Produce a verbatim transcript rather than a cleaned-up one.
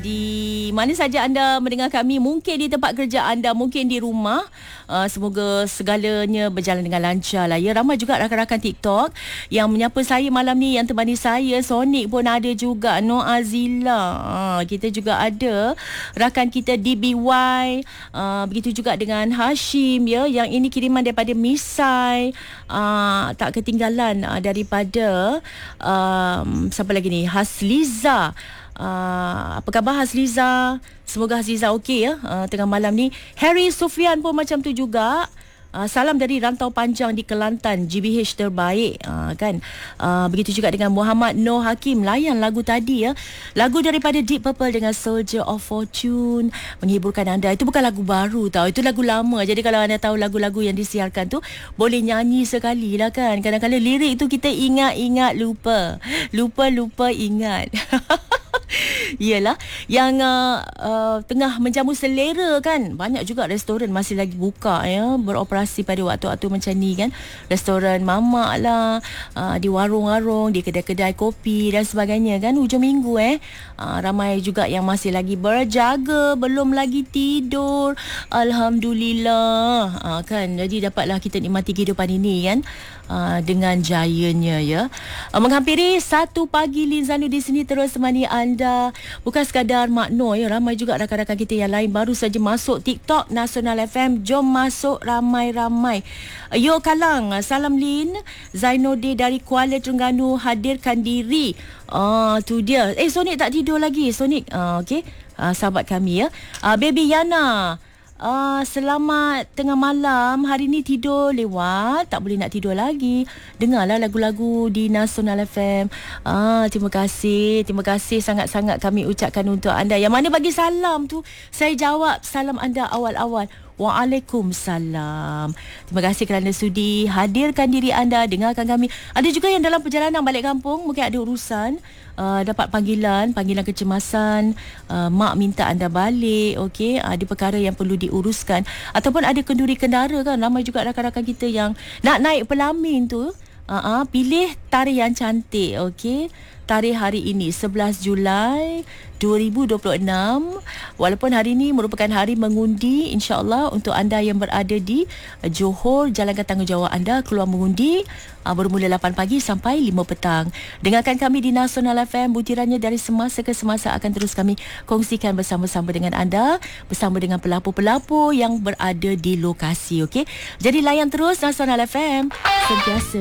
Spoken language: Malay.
Di mana saja anda mendengar kami, mungkin di tempat kerja anda, mungkin di rumah, uh, semoga segalanya berjalan dengan lancar lah ya. Ramai juga rakan-rakan TikTok yang menyapa saya malam ni, yang temani saya. Sonic pun ada juga, Noor Azila, uh, kita juga ada rakan kita D B Y, uh, begitu juga dengan Hashim ya, yang ini kiriman daripada Misai, uh, tak ketinggalan uh, daripada um, siapa lagi ni, Hasliza. Uh, apa khabar Hasliza? Semoga Hasliza okey ya uh, tengah malam ni. Harry Sufian pun macam tu juga. Uh, salam dari Rantau Panjang di Kelantan, G B H terbaik, uh, kan. Uh, begitu juga dengan Muhammad Noor Hakim, layan lagu tadi ya. Lagu daripada Deep Purple dengan Soldier of Fortune, menghiburkan anda. Itu bukan lagu baru tau, itu lagu lama. Jadi kalau anda tahu lagu-lagu yang disiarkan tu, boleh nyanyi sekali lah kan. Kadang-kadang lirik tu kita ingat-ingat lupa, lupa-lupa ingat. Yelah, yang uh, uh, tengah menjamu selera kan. Banyak juga restoran masih lagi buka ya, beroperasi pada waktu-waktu macam ni kan. Restoran mamak lah, uh, di warung-warung, di kedai-kedai kopi dan sebagainya kan. Hujung minggu eh uh, ramai juga yang masih lagi berjaga, belum lagi tidur. Alhamdulillah, uh, kan. Jadi dapatlah kita nikmati kehidupan ini kan, uh, dengan jayanya ya. uh, Menghampiri satu pagi, Linzanu di sini terus temani anda. Bukan sekadar Mak Noor ya, ramai juga rakan-rakan kita yang lain baru saja masuk TikTok Nasional F M. Jom masuk ramai-ramai. Yo Kalang, salam Lin. Zainode dari Kuala Terengganu hadirkan diri. Ah, tu dia. Eh, Sonic tak tidur lagi. Sonic, ah, okey. Ah, sahabat kami ya. Ah, Baby Yana, Uh, selamat tengah malam. Hari ni tidur lewat, tak boleh nak tidur lagi. Dengarlah lagu-lagu di Nasional F M. uh, Terima kasih, terima kasih sangat-sangat kami ucapkan untuk anda. Yang mana bagi salam tu, saya jawab salam anda awal-awal. Waalaikumsalam. Terima kasih kerana sudi hadirkan diri anda, dengarkan kami. Ada juga yang dalam perjalanan balik kampung, mungkin ada urusan, uh, dapat panggilan, panggilan kecemasan, uh, mak minta anda balik, okey, ada perkara yang perlu diuruskan, ataupun ada kenduri kendara kan. Ramai juga rakan-rakan kita yang nak naik pelamin tu. Uh-uh, pilih tarikh yang cantik, okey. Tarikh hari ini sebelas Julai dua ribu dua puluh enam. Walaupun hari ini merupakan hari mengundi, insya-Allah untuk anda yang berada di Johor, jalankan tanggungjawab anda keluar mengundi uh, bermula lapan pagi sampai lima petang. Dengarkan kami di Nasional F M, butirannya dari semasa ke semasa akan terus kami kongsikan bersama-sama dengan anda, bersama dengan pelapor-pelapor yang berada di lokasi, okey. Jadi layan terus Nasional F M sentiasa